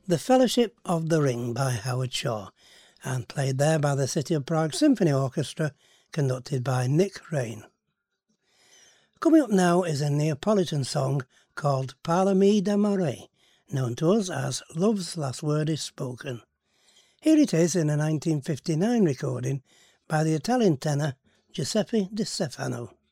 The Fellowship of the Ring by Howard Shaw, and played there by the City of Prague Symphony Orchestra, conducted by Nick Rain. Coming up now is a Neapolitan song called Parlami d'amore, known to us as Love's Last Word is Spoken. Here it is in a 1959 recording by the Italian tenor Giuseppe Di Stefano.